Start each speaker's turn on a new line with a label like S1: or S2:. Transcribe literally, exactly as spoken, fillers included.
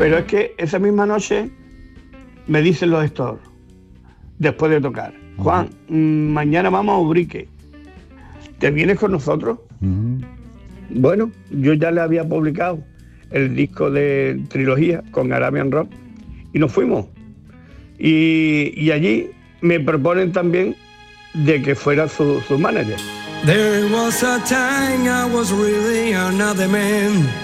S1: Pero es que esa misma noche me dicen los Stores, después de tocar, Juan, uh-huh. mañana vamos a Ubrique, ¿te vienes con nosotros? Uh-huh. Bueno, yo ya le había publicado el disco de trilogía con Arabian Rock y nos fuimos. Y, y allí me proponen también de que fuera su, su manager.
S2: There was a time I was really another man.